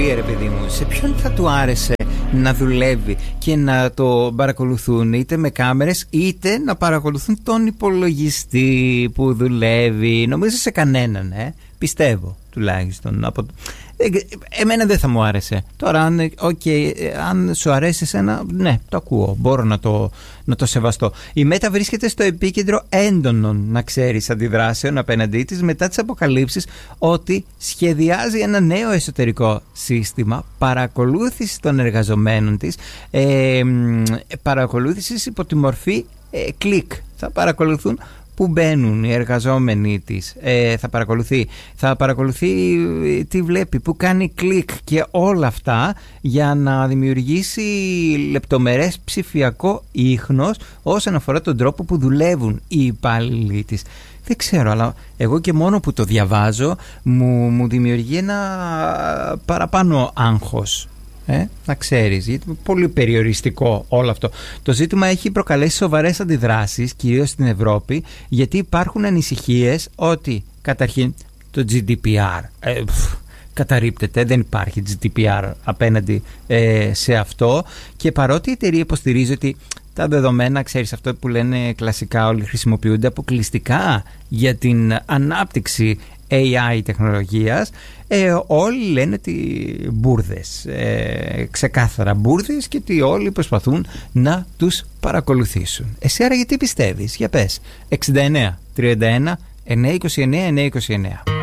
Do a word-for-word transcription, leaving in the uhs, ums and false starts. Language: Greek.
θεωρία, ρε παιδί μου, σε ποιον θα του άρεσε να δουλεύει και να το παρακολουθούν είτε με κάμερες είτε να παρακολουθούν τον υπολογιστή που δουλεύει? Νομίζω σε κανέναν, ε? Πιστεύω τουλάχιστον. Από... Ε, εμένα δεν θα μου άρεσε. Τώρα αν, okay, αν σου αρέσει εσένα, ναι, το ακούω, μπορώ να το, να το σεβαστώ. Η Μέτα βρίσκεται στο επίκεντρο έντονων, να ξέρεις, αντιδράσεων απέναντί της μετά τις αποκαλύψεις ότι σχεδιάζει ένα νέο εσωτερικό σύστημα παρακολούθησης των εργαζομένων της, ε, παρακολούθησης υπό τη μορφή ε, κλικ. Θα παρακολουθούν που μπαίνουν οι εργαζόμενοι της, ε, θα παρακολουθεί θα παρακολουθεί τι βλέπει, που κάνει κλικ και όλα αυτά, για να δημιουργήσει λεπτομερές ψηφιακό ίχνος όσον αφορά τον τρόπο που δουλεύουν οι υπάλληλοι της. Δεν ξέρω, αλλά εγώ και μόνο που το διαβάζω μου, μου δημιουργεί ένα παραπάνω άγχος. Ε, να ξέρεις, γιατί είναι πολύ περιοριστικό όλο αυτό. Το ζήτημα έχει προκαλέσει σοβαρές αντιδράσεις, κυρίως στην Ευρώπη, γιατί υπάρχουν ανησυχίες ότι καταρχήν το τζι ντι πι αρ ε, πφ, καταρρίπτεται, δεν υπάρχει τζι ντι πι αρ απέναντι ε, σε αυτό, και παρότι η εταιρεία υποστηρίζει ότι τα δεδομένα, ξέρεις, αυτό που λένε κλασικά όλοι, χρησιμοποιούνται αποκλειστικά για την ανάπτυξη έι άι τεχνολογίας, ε, όλοι λένε ότι μπουρδες, ε, ξεκάθαρα μπουρδες, και ότι όλοι προσπαθούν να τους παρακολουθήσουν. Εσύ άρα γιατί πιστεύεις? Για πες. εξήντα εννέα τριάντα ένα εννιακόσια είκοσι εννέα εννιακόσια είκοσι εννέα.